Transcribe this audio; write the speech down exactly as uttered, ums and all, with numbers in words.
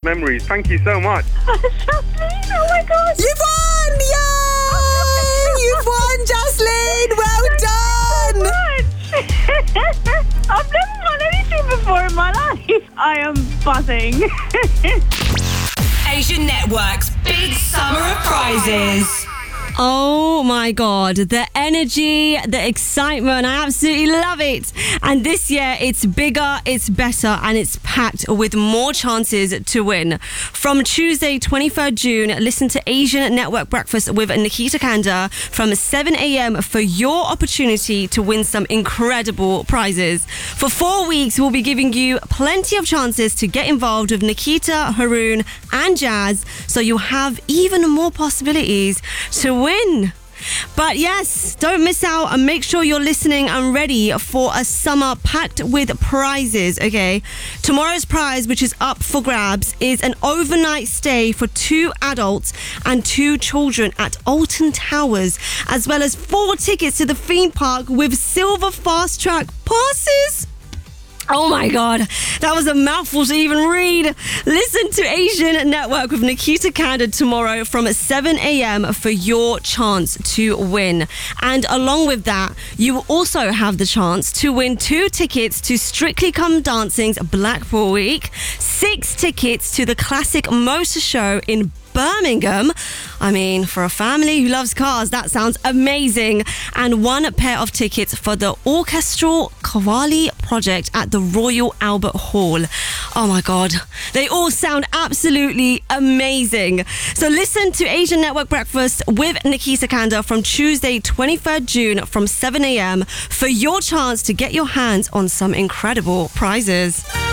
memories. Thank you so much. Jocelyn, oh my God. You've won! Yay! You've won, Jocelyn! Well done! I've never won anything before in my life. I am buzzing. Asian Network's big summer of prizes. Oh my God, the energy, the excitement, I absolutely love it. And this year it's bigger, it's better, and it's packed with more chances to win. From Tuesday, twenty-third of June, listen to Asian Network Breakfast with Nikita Kanda from seven a.m. for your opportunity to win some incredible prizes. For four weeks, we'll be giving you plenty of chances to get involved with Nikita, Haroon, and Jazz, so you'll have even more possibilities to win. But yes, don't miss out and make sure you're listening and ready for a summer packed with prizes, okay? Tomorrow's prize, which is up for grabs, is an overnight stay for two adults and two children at Alton Towers, as well as four tickets to the theme park with silver fast track passes. Oh my God, that was a mouthful to even read. Listen to Asian Network with Nikita Kanda tomorrow from seven a.m. for your chance to win. And along with that, you will also have the chance to win two tickets to Strictly Come Dancing's Blackpool Week, six tickets to the Classic Motor Show in Birmingham. I mean, for a family who loves cars, that sounds amazing. And one pair of tickets for the Orchestral Qawwali project at the Royal Albert Hall. Oh my God, they all sound absolutely amazing. So listen to Asian Network Breakfast with Nikita Kanda from Tuesday, twenty-third of June from seven a.m. for your chance to get your hands on some incredible prizes.